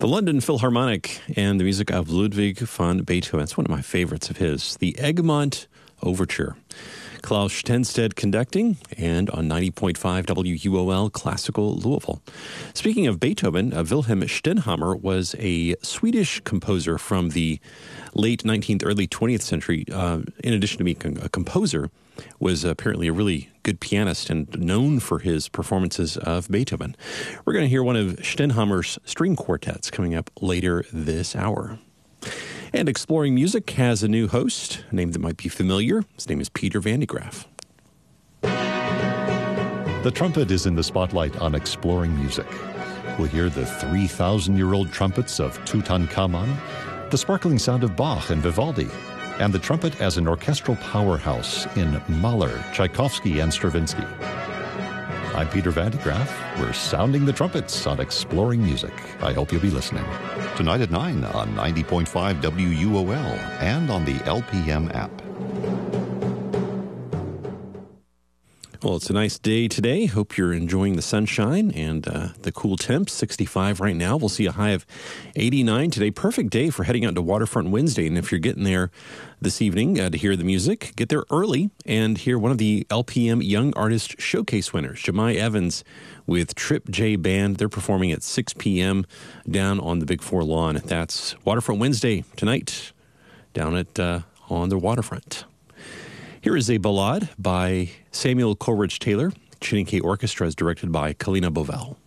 The London Philharmonic and the music of Ludwig van Beethoven. It's one of my favorites of his, the Egmont Overture. Klaus Stenstedt conducting, and on 90.5 WUOL Classical Louisville. Speaking of Beethoven, Wilhelm Stenhammar was a Swedish composer from the late 19th, early 20th century. In addition to being a composer, was apparently a really good pianist and known for his performances of Beethoven. We're going to hear one of Stenhammar's string quartets coming up later this hour. And Exploring Music has a new host, a name that might be familiar. His name is Peter Van de Graaff. The trumpet is in the spotlight on Exploring Music. We'll hear the 3,000-year-old trumpets of Tutankhamun, the sparkling sound of Bach and Vivaldi, and the trumpet as an orchestral powerhouse in Mahler, Tchaikovsky, and Stravinsky. I'm Peter Van de Graaff. We're sounding the trumpets on Exploring Music. I hope you'll be listening. Tonight at 9 on 90.5 WUOL and on the LPM app. Well, it's a nice day today. Hope you're enjoying the sunshine and the cool temps. 65 right now. We'll see a high of 89 today. Perfect day for heading out to Waterfront Wednesday. And if you're getting there this evening to hear the music, get there early and hear one of the LPM Young Artist Showcase winners, Jemai Evans with Trip J Band. They're performing at 6 p.m. down on the Big Four lawn. That's Waterfront Wednesday tonight down at on the waterfront. Here is a ballade by Samuel Coleridge Taylor. Chiniquet Orchestra is directed by Kalina Bovell.